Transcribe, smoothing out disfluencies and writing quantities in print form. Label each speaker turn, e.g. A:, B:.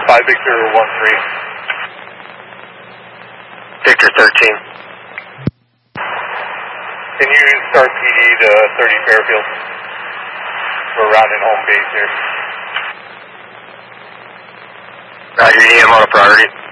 A: 5 Victor 13.
B: Victor 13.
A: Can you start PD to 30 Fairfield? We're rounding home base here.
B: Roger, EM on a priority.